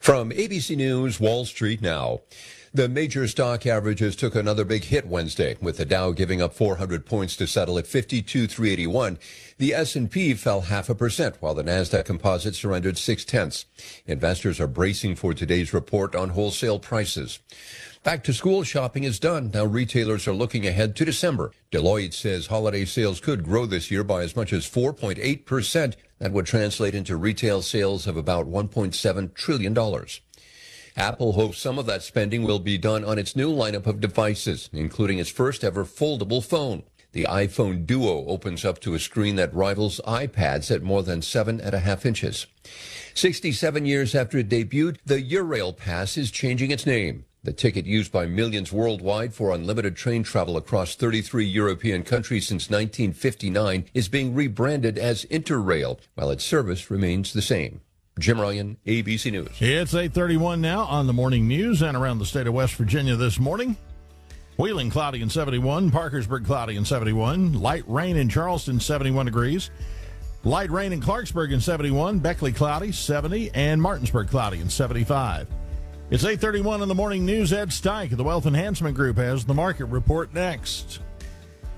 From ABC News, Wall Street now. The major stock averages took another big hit Wednesday, with the Dow giving up 400 points to settle at 52,381. The S&P fell 0.5%, while the Nasdaq Composite surrendered 0.6. Investors are bracing for today's report on wholesale prices. Back-to-school shopping is done. Now retailers are looking ahead to December. Deloitte says holiday sales could grow this year by as much as 4.8%. That would translate into retail sales of about $1.7 trillion. Apple hopes some of that spending will be done on its new lineup of devices, including its first-ever foldable phone. The iPhone Duo opens up to a screen that rivals iPads at more than 7.5 inches. 67 years after it debuted, the Eurail Pass is changing its name. The ticket used by millions worldwide for unlimited train travel across 33 European countries since 1959 is being rebranded as Interrail, while its service remains the same. Jim Ryan, ABC News. It's 8:31 now on the morning news and around the state of West Virginia this morning. Wheeling cloudy and 71, Parkersburg cloudy and 71, light rain in Charleston 71 degrees, light rain in Clarksburg and 71, Beckley cloudy 70, and Martinsburg cloudy and 75. It's 8:31 in the morning news. Ed Steik of the Wealth Enhancement Group has the market report next.